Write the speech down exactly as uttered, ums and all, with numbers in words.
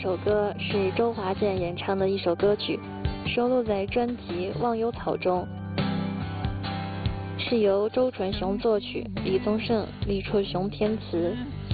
这首歌是周华健演唱的一首歌曲，收录在专辑《忘忧草》中，是由周传雄作曲，李宗盛、李绰雄填词。